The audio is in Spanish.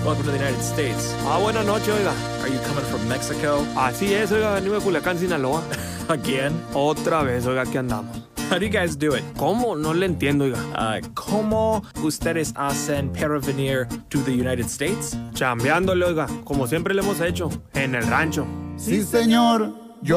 Welcome to the United States. Buenas noches, oiga. Are you coming from Mexico? Así es, oiga, venimos de Culiacán, Sinaloa. Again? Otra vez, oiga, aquí andamos. How do you guys do it? ¿Cómo? No le entiendo, oiga. ¿Cómo ustedes hacen para venir to the United States? Chambeándole, oiga, como siempre le hemos hecho, en el rancho. Sí, señor,